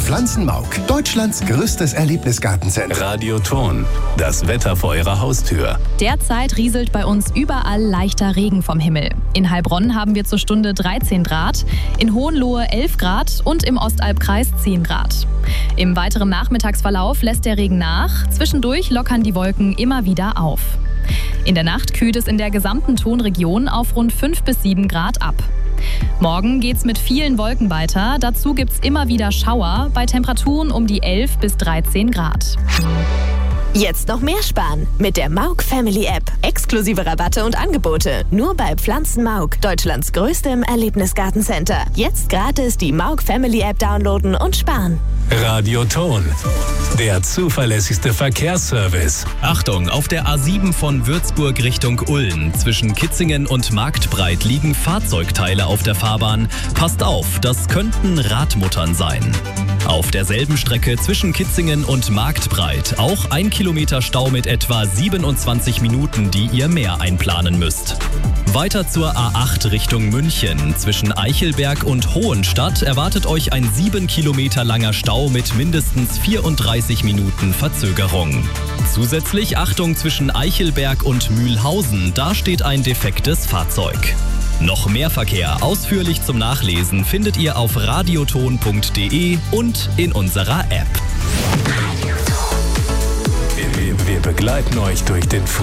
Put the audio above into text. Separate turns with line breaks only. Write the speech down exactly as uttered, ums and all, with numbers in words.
Pflanzenmauk, Deutschlands größtes Erlebnisgartencenter.
Radioton, das Wetter vor Ihrer Haustür.
Derzeit rieselt bei uns überall leichter Regen vom Himmel. In Heilbronn haben wir zur Stunde dreizehn Grad, in Hohenlohe elf Grad und im Ostalbkreis zehn Grad. Im weiteren Nachmittagsverlauf lässt der Regen nach, zwischendurch lockern die Wolken immer wieder auf. In der Nacht kühlt es in der gesamten Tonregion auf rund fünf bis sieben Grad ab. Morgen geht's mit vielen Wolken weiter, dazu gibt's immer wieder Schauer bei Temperaturen um die elf bis dreizehn Grad.
Jetzt noch mehr sparen mit der Mauk Family App. Exklusive Rabatte und Angebote nur bei Pflanzenmauk, Deutschlands größtem Erlebnisgartencenter. Jetzt gratis die Mauk Family App downloaden und sparen.
Radioton, der zuverlässigste Verkehrsservice.
Achtung, auf der A sieben von Würzburg Richtung Ulm zwischen Kitzingen und Marktbreit liegen Fahrzeugteile auf der Fahrbahn. Passt auf, das könnten Radmuttern sein. Auf derselben Strecke zwischen Kitzingen und Marktbreit auch ein Kilometer Stau mit etwa siebenundzwanzig Minuten, die ihr mehr einplanen müsst. Weiter zur A acht Richtung München. Zwischen Eichelberg und Hohenstadt erwartet euch ein sieben Kilometer langer Stau mit mindestens vierunddreißig Minuten Verzögerung. Zusätzlich Achtung zwischen Eichelberg und Mühlhausen, da steht ein defektes Fahrzeug. Noch mehr Verkehr ausführlich zum Nachlesen findet ihr auf radioton punkt de und in unserer App.
Wir, wir begleiten euch durch den